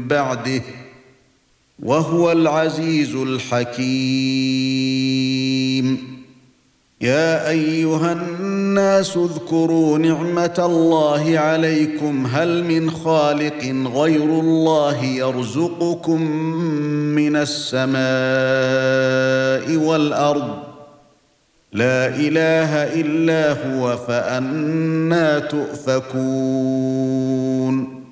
بعده وهو العزيز الحكيم. يا ايها الناس اذكروا نعمة الله عليكم هل من خالق غير الله يرزقكم من السماء والأرض لا إله إلا هو فأنى تؤفكون